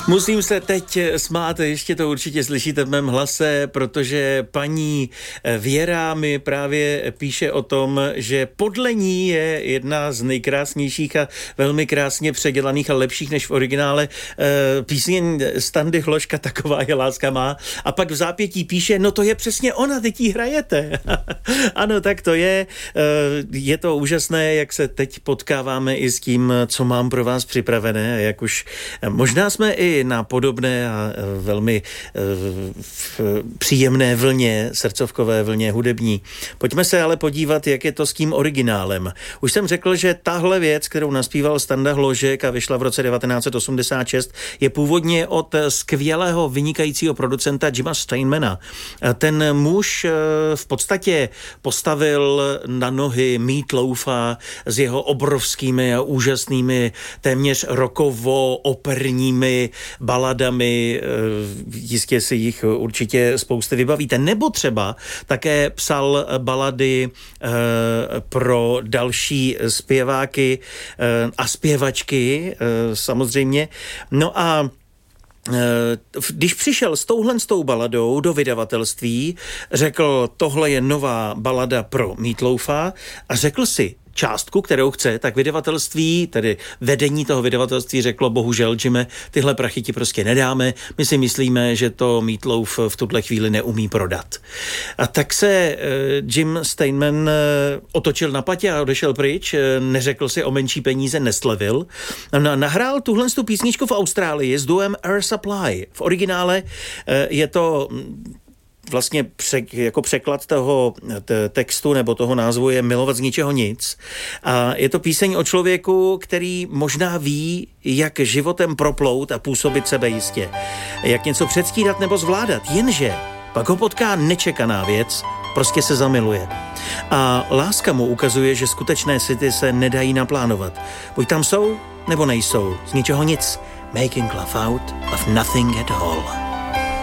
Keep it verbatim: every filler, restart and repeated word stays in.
Musím se teď smát, ještě to určitě slyšíte v mém hlase, protože paní Věra mi právě píše o tom, že podle ní je jedna z nejkrásnějších a velmi krásně předělaných a lepších než v originále písně Standy Hloška Taková je láska má. A pak v zápětí píše, no to je přesně ona, teď jí hrajete. Ano, tak to je. Je to úžasné, jak se teď potkáváme i s tím, co mám pro vás připravené, jak už možná jsme i na podobné a velmi příjemné vlně, srdcovkové vlně hudební. Pojďme se ale podívat, jak je to s tím originálem. Už jsem řekl, že tahle věc, kterou naspíval Standa Hložek a vyšla v roce devatenáct set osmdesát šest, je původně od skvělého vynikajícího producenta Jima Steinmana. Ten muž v podstatě postavil na nohy Meat Loafa s jeho obrovskými a úžasnými téměř rockovo-operními baladami, jistě si jich určitě spousty vybavíte. Nebo třeba také psal balady pro další zpěváky a zpěvačky samozřejmě. No a když přišel s touhle s tou baladou do vydavatelství, řekl, tohle je nová balada pro Meat Loafa a řekl si částku, kterou chce, tak vydavatelství, tedy vedení toho vydavatelství řeklo, bohužel, Jime, tyhle prachy ti prostě nedáme, my si myslíme, že to Meat Loaf v tuhle chvíli neumí prodat. A tak se uh, Jim Steinman uh, otočil na patě a odešel pryč, uh, neřekl si o menší peníze, neslevil. No, nahrál tuhle tu písničku v Austrálii s duem Air Supply. V originále uh, je to vlastně přek, jako překlad toho t- textu nebo toho názvu je Milovat z ničeho nic. A je to píseň o člověku, který možná ví, jak životem proplout a působit sebejistě. Jak něco předstírat nebo zvládat, jenže pak ho potká nečekaná věc, prostě se zamiluje. A láska mu ukazuje, že skutečné city se nedají naplánovat. Buď tam jsou, nebo nejsou. Z ničeho nic. Making love out of nothing at all.